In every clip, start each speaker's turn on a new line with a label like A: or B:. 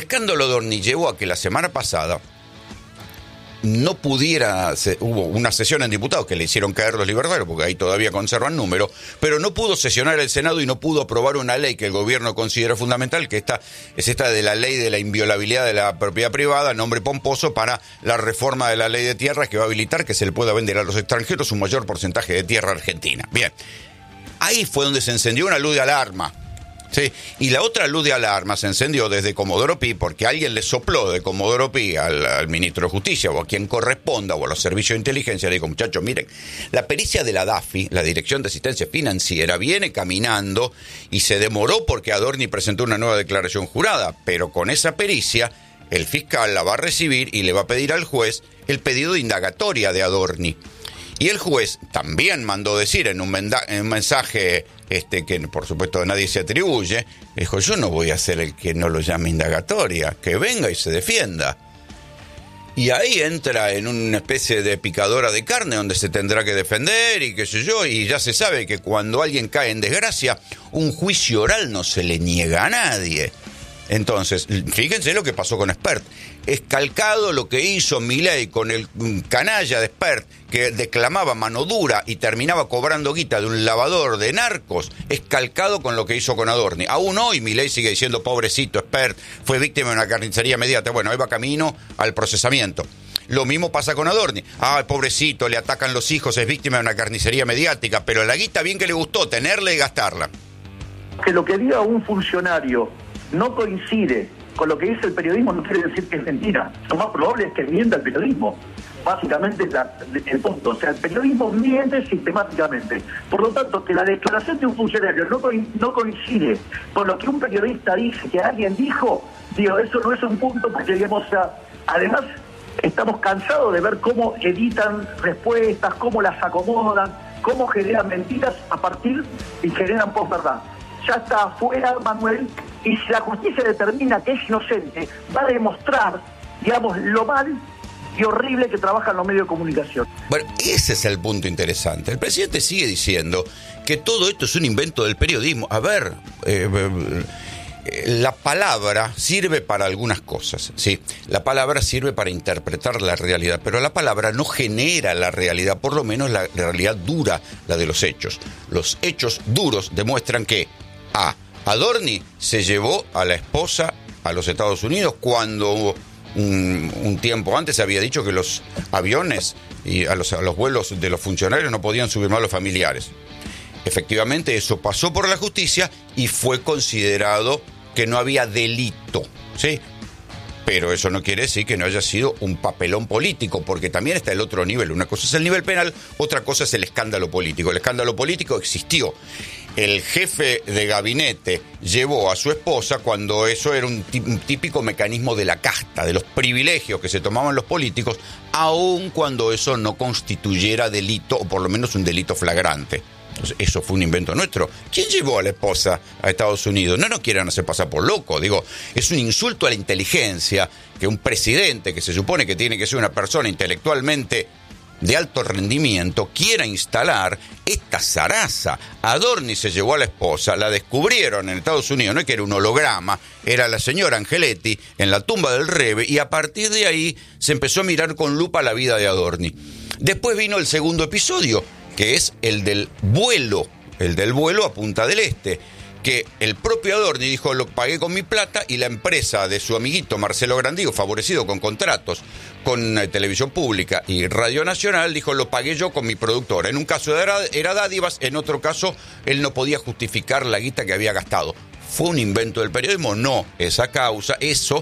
A: escándalo Adorni llevó a que la semana pasada no pudiera, hubo una sesión en diputados que le hicieron caer los libertarios, porque ahí todavía conservan número, pero no pudo sesionar el Senado y no pudo aprobar una ley que el gobierno considera fundamental, que es esta de la ley de la inviolabilidad de la propiedad privada, nombre pomposo, para la reforma de la ley de tierras que va a habilitar que se le pueda vender a los extranjeros un mayor porcentaje de tierra argentina. Bien, ahí fue donde se encendió una luz de alarma. Sí, y la otra luz de alarma se encendió desde Comodoro Pi, porque alguien le sopló de Comodoro Pi al ministro de Justicia o a quien corresponda o a los servicios de inteligencia. Le dijo, muchachos, miren, la pericia de la DAFI, la Dirección de Asistencia Financiera, viene caminando y se demoró porque Adorni presentó una nueva declaración jurada, pero con esa pericia el fiscal la va a recibir y le va a pedir al juez el pedido de indagatoria de Adorni. Y el juez también mandó decir en un mensaje que por supuesto nadie se atribuye, dijo, yo no voy a ser el que no lo llame indagatoria, que venga y se defienda. Y ahí entra en una especie de picadora de carne donde se tendrá que defender y qué sé yo, y ya se sabe que cuando alguien cae en desgracia, un juicio oral no se le niega a nadie. Entonces, fíjense lo que pasó con Spert. Es calcado lo que hizo Milei con el canalla de Spert, que declamaba mano dura y terminaba cobrando guita de un lavador de narcos. Es calcado con lo que hizo con Adorni. Aún hoy Milei sigue diciendo, pobrecito Spert, fue víctima de una carnicería mediática. Bueno, ahí va camino al procesamiento. Lo mismo pasa con Adorni. Pobrecito, le atacan los hijos, es víctima de una carnicería mediática, pero la guita bien que le gustó, tenerla y gastarla.
B: Que lo que diga un funcionario no coincide con lo que dice el periodismo, no quiere decir que es mentira. Lo más probable es que mienta el periodismo. Básicamente es el punto. O sea, el periodismo miente sistemáticamente. Por lo tanto, que la declaración de un funcionario no coincide con lo que un periodista dice, que alguien dijo, eso no es un punto porque, digamos, además estamos cansados de ver cómo editan respuestas, cómo las acomodan, cómo generan mentiras a partir y generan posverdad. Ya está afuera, Manuel, y si la justicia determina que es inocente, va a demostrar, digamos, lo mal y horrible que trabajan los medios de comunicación.
A: Bueno, ese es el punto interesante. El presidente sigue diciendo que todo esto es un invento del periodismo. A ver, la palabra sirve para algunas cosas, ¿sí? La palabra sirve para interpretar la realidad, pero la palabra no genera la realidad, por lo menos la realidad dura, la de los hechos. Los hechos duros demuestran que Adorni se llevó a la esposa a los Estados Unidos cuando un tiempo antes se había dicho que los aviones y a los vuelos de los funcionarios no podían subir más los familiares. Efectivamente, eso pasó por la justicia y fue considerado que no había delito, ¿sí? Pero eso no quiere decir que no haya sido un papelón político, porque también está el otro nivel. Una cosa es el nivel penal, otra cosa es el escándalo político. El escándalo político existió. El jefe de gabinete llevó a su esposa cuando eso era un típico mecanismo de la casta, de los privilegios que se tomaban los políticos, aun cuando eso no constituyera delito, o por lo menos un delito flagrante. Entonces, eso fue un invento nuestro. ¿Quién llevó a la esposa a Estados Unidos? No nos quieran hacer pasar por loco. Digo, es un insulto a la inteligencia que un presidente que se supone que tiene que ser una persona intelectualmente de alto rendimiento quiera instalar esta zaraza. Adorni se llevó a la esposa, la descubrieron en Estados Unidos, no es que era un holograma, era la señora Angeletti en la tumba del Rebe, y a partir de ahí se empezó a mirar con lupa la vida de Adorni. Después vino el segundo episodio, que es el del vuelo a Punta del Este, que el propio Adorni dijo, lo pagué con mi plata, y la empresa de su amiguito Marcelo Grandigo, favorecido con contratos con Televisión Pública y Radio Nacional, dijo, lo pagué yo con mi productora. En un caso era dádivas, en otro caso él no podía justificar la guita que había gastado. ¿Fue un invento del periodismo? No, esa causa, eso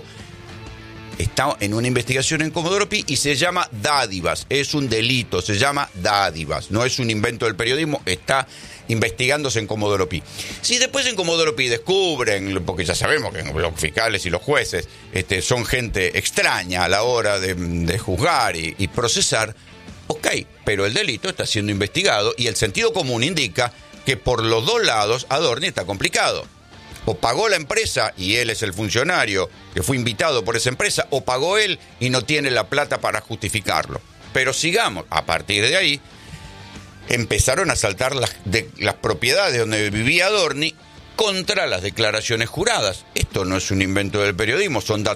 A: está en una investigación en Comodoro Pi y se llama dádivas, es un delito, se llama dádivas, no es un invento del periodismo, está investigándose en Comodoro Pi. Si después en Comodoro Pi descubren, porque ya sabemos que los fiscales y los jueces son gente extraña a la hora de juzgar y procesar, ok, pero el delito está siendo investigado y el sentido común indica que por los dos lados Adorni está complicado. O pagó la empresa y él es el funcionario que fue invitado por esa empresa, o pagó él y no tiene la plata para justificarlo. Pero sigamos, a partir de ahí empezaron a saltar las propiedades donde vivía Adorni contra las declaraciones juradas. Esto no es un invento del periodismo, son datos